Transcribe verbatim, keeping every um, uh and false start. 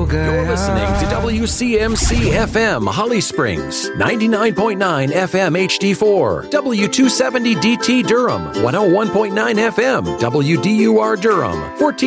गया। You're listening to W C M C F M Holly Springs, ninety-nine point nine F M H D four, W two seventy D T Durham, one oh one point nine F M W D U R Durham, fourteen